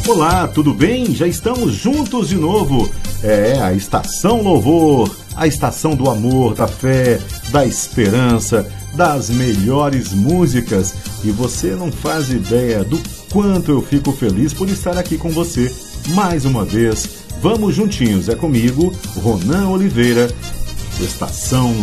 Olá, tudo bem? Já estamos juntos de novo. É a Estação Louvor, a estação do amor, da fé, da esperança, das melhores músicas. E você não faz ideia do quanto eu fico feliz por estar aqui com você mais uma vez. Vamos juntinhos, é comigo, Ronan Oliveira, Estação